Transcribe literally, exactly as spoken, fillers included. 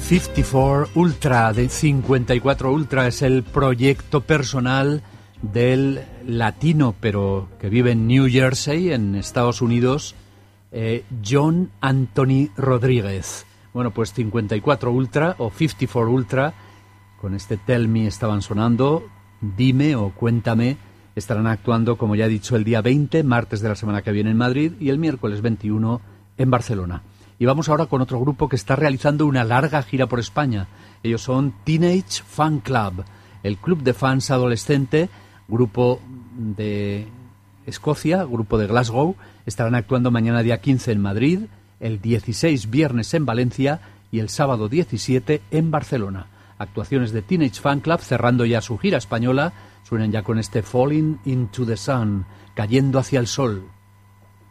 cincuenta y cuatro Ultra, de cincuenta y cuatro Ultra, es el proyecto personal del latino, pero que vive en New Jersey, en Estados Unidos, eh, John Anthony Rodríguez. Bueno, pues cincuenta y cuatro Ultra o cincuenta y cuatro Ultra, con este Tell Me estaban sonando, Dime o Cuéntame, estarán actuando, como ya he dicho, el día veinte, martes de la semana que viene en Madrid, y el miércoles veintiuno en Barcelona. Y vamos ahora con otro grupo que está realizando una larga gira por España. Ellos son Teenage Fan Club, el club de fans adolescente, grupo de Escocia, grupo de Glasgow. Estarán actuando mañana día quince en Madrid, el dieciséis viernes en Valencia y el sábado diecisiete en Barcelona. Actuaciones de Teenage Fan Club cerrando ya su gira española. Suenan ya con este Falling into the Sun, cayendo hacia el sol.